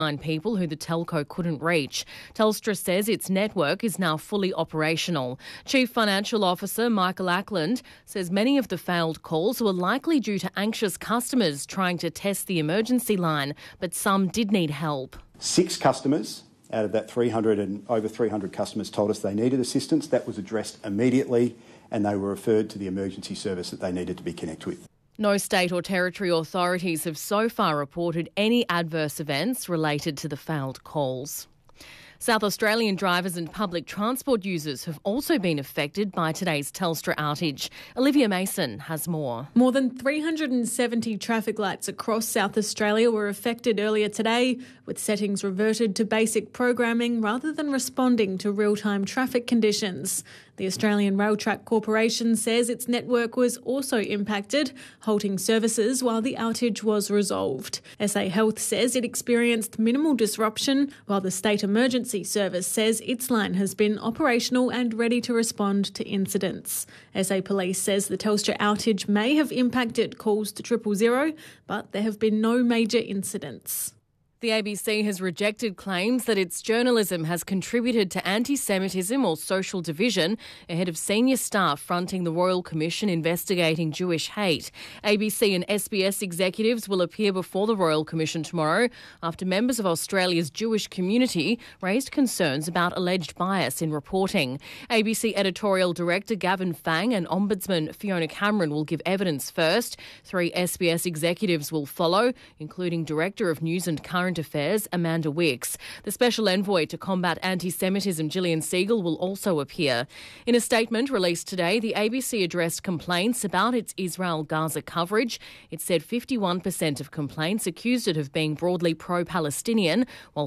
people who the telco couldn't reach. Telstra says its network is now fully operational. Chief Financial Officer Michael Ackland says many of the failed calls were likely due to anxious customers trying to test the emergency line, but some did need help. 6 customers out of that 300 and over 300 customers told us they needed assistance. That was addressed immediately and they were referred to the emergency service that they needed to be connected with. No state or territory authorities have so far reported any adverse events related to the failed calls. South Australian drivers and public transport users have also been affected by today's Telstra outage. Olivia Mason has more. More than 370 traffic lights across South Australia were affected earlier today, with settings reverted to basic programming rather than responding to real-time traffic conditions. The Australian Rail Track Corporation says its network was also impacted, halting services while the outage was resolved. SA Health says it experienced minimal disruption, while the State Emergency Service says its line has been operational and ready to respond to incidents. SA Police says the Telstra outage may have impacted calls to 000, but there have been no major incidents. The ABC has rejected claims that its journalism has contributed to anti-Semitism or social division ahead of senior staff fronting the Royal Commission investigating Jewish hate. ABC and SBS executives will appear before the Royal Commission tomorrow after members of Australia's Jewish community raised concerns about alleged bias in reporting. ABC editorial director Gavin Fang and Ombudsman Fiona Cameron will give evidence first. 3 SBS executives will follow, including Director of News and Current Affairs Amanda Wicks. The Special Envoy to Combat Anti-Semitism Gillian Siegel will also appear. In a statement released today, the ABC addressed complaints about its Israel-Gaza coverage. It said 51% of complaints accused it of being broadly pro-Palestinian, while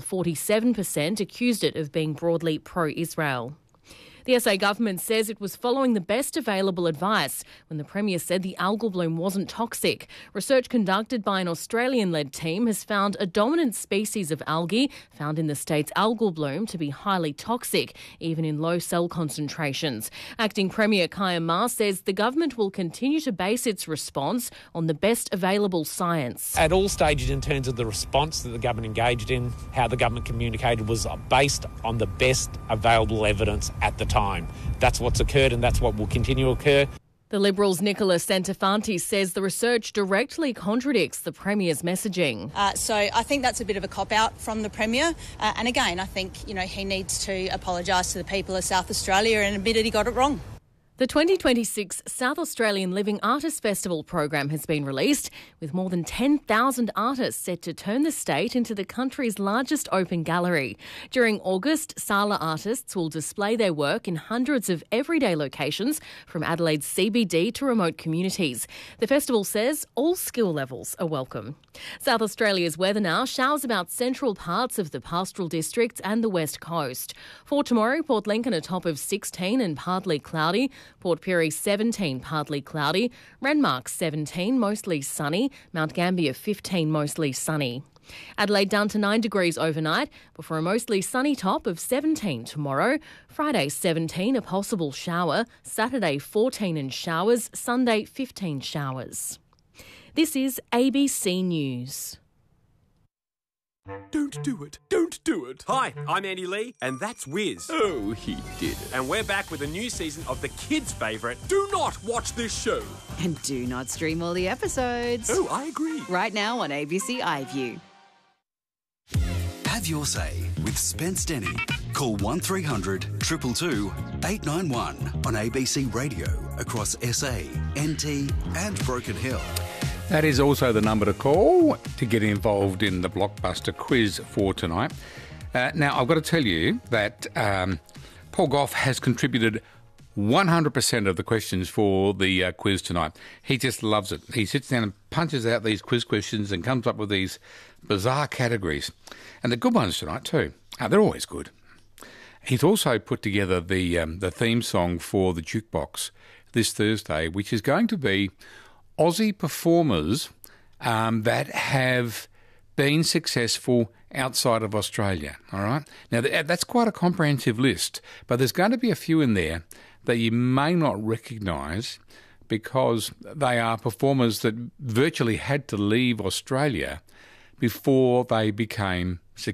47% accused it of being broadly pro-Israel. The SA government says it was following the best available advice when the Premier said the algal bloom wasn't toxic. Research conducted by an Australian-led team has found a dominant species of algae found in the state's algal bloom to be highly toxic, even in low cell concentrations. Acting Premier Kaya Ma says the government will continue to base its response on the best available science. At all stages in terms of the response that the government engaged in, how the government communicated was based on the best available evidence at the time. That's what's occurred and that's what will continue to occur. The Liberals' Nicola Centofanti says the research directly contradicts the Premier's messaging. So I think that's a bit of a cop-out from the Premier. And again, I think, he needs to apologise to the people of South Australia and admit that he got it wrong. The 2026 South Australian Living Artists Festival program has been released, with more than 10,000 artists set to turn the state into the country's largest open gallery. During August, Sala artists will display their work in hundreds of everyday locations, from Adelaide's CBD to remote communities. The festival says all skill levels are welcome. South Australia's weather now. Showers about central parts of the pastoral districts and the west coast. For tomorrow, Port Lincoln a top of 16 and partly cloudy. Port Pirie 17, partly cloudy. Renmark 17, mostly sunny. Mount Gambier 15, mostly sunny. Adelaide down to 9 degrees overnight before a mostly sunny top of 17 tomorrow. Friday 17, a possible shower. Saturday 14 and showers. Sunday 15 showers. This is ABC News. Don't do it. Don't do it. Hi, I'm Andy Lee, and that's Wiz. Oh, he did it. And we're back with a new season of the kids' favourite. Do not watch this show. And do not stream all the episodes. Oh, I agree. Right now on ABC iView. Have your say with Spence Denny. Call 1300 222 891 on ABC Radio across SA, NT and Broken Hill. That is also the number to call to get involved in the Blockbuster quiz for tonight. Now, I've got to tell you that Paul Gough has contributed 100% of the questions for the quiz tonight. He just loves it. He sits down and punches out these quiz questions and comes up with these bizarre categories. And the good ones tonight too. They're always good. He's also put together the theme song for the Jukebox this Thursday, which is going to be Aussie performers that have been successful outside of Australia, all right? Now, that's quite a comprehensive list, but there's going to be a few in there that you may not recognise because they are performers that virtually had to leave Australia before they became